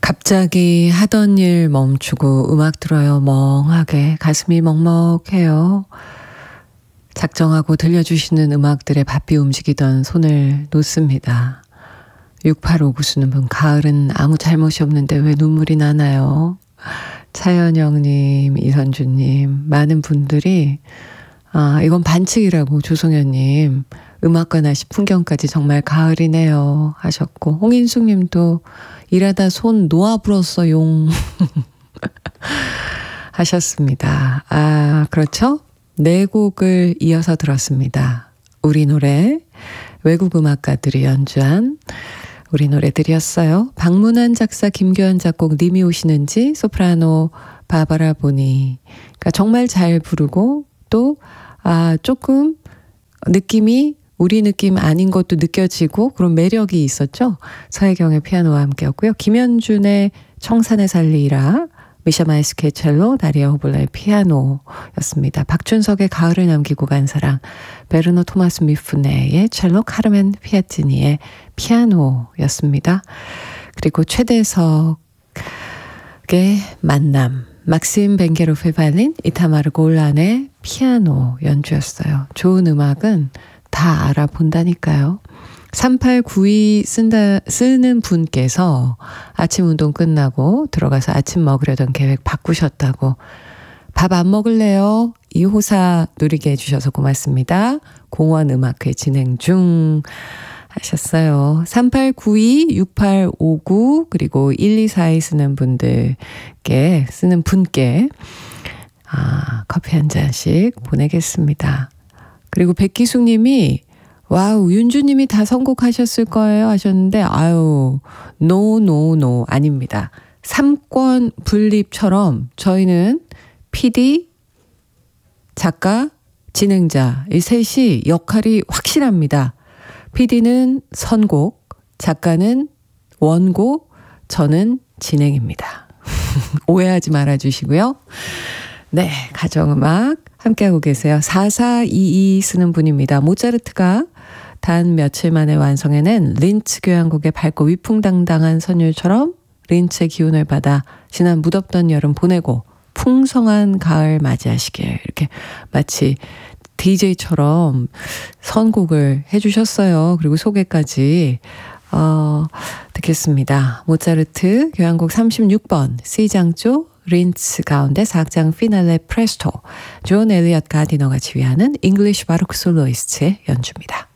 갑자기 하던 일 멈추고 음악 들어요. 멍하게 가슴이 먹먹해요. 작정하고 들려주시는 음악들에 바삐 움직이던 손을 놓습니다. 6859 쓰는 분, 가을은 아무 잘못이 없는데 왜 눈물이 나나요? 차연영님, 이선주님, 많은 분들이 이건 반칙이라고 조성현님, 음악과 날씨 풍경까지 정말 가을이네요 하셨고, 홍인숙님도 일하다 손 놓아 불었어 용 하셨습니다. 그렇죠? 네 곡을 이어서 들었습니다. 우리 노래, 외국 음악가들이 연주한 우리 노래들이었어요. 박문환 작사, 김교환 작곡, 님이 오시는지, 소프라노 바바라 보니. 그러니까 정말 잘 부르고 또 조금 느낌이 우리 느낌 아닌 것도 느껴지고 그런 매력이 있었죠. 서혜경의 피아노와 함께였고요. 김현준의 청산의 살리라, 미샤 마이스케 첼로, 다리아 호블라의 피아노였습니다. 박준석의 가을을 남기고 간 사랑, 베르노 토마스 미프네의 첼로, 카르멘 피아치니의 피아노였습니다. 그리고 최대석의 만남, 막심 벤게로프의 바이올린, 이타마르 골란의 피아노 연주였어요. 좋은 음악은 다 알아본다니까요. 3892 쓰는 분께서 아침 운동 끝나고 들어가서 아침 먹으려던 계획 바꾸셨다고, 밥 안 먹을래요? 이 호사 누리게 해주셔서 고맙습니다. 공원 음악회 진행 중 하셨어요. 3892, 6859 그리고 1242 쓰는 분께 커피 한 잔씩 보내겠습니다. 그리고 백기숙 님이 와우, 윤주님이 다 선곡하셨을 거예요 하셨는데, 노 아닙니다. 3권 분립처럼 저희는 PD, 작가, 진행자 이 셋이 역할이 확실합니다. PD는 선곡, 작가는 원곡, 저는 진행입니다. 오해하지 말아주시고요. 네, 가정음악 함께하고 계세요. 4422 쓰는 분입니다. 모차르트가 단 며칠 만에 완성해낸 린츠 교향곡의 밝고 위풍당당한 선율처럼 린츠의 기운을 받아 지난 무덥던 여름 보내고 풍성한 가을 맞이하시길, 이렇게 마치 DJ처럼 선곡을 해주셨어요. 그리고 소개까지 듣겠습니다. 모차르트 교향곡 36번 C장조 린츠 가운데 4악장 피날레 프레스토, 존 엘리엇 가디너가 지휘하는 잉글리쉬 바로크 솔로이스트의 연주입니다.